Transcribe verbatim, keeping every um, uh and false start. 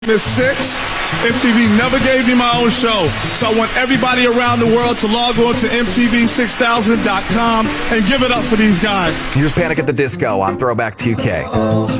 Six, M T V never gave me my own show. So I want everybody around the world to log on to M T V six thousand dot com and give it up for these guys. Here's Panic at the Disco on Throwback two K.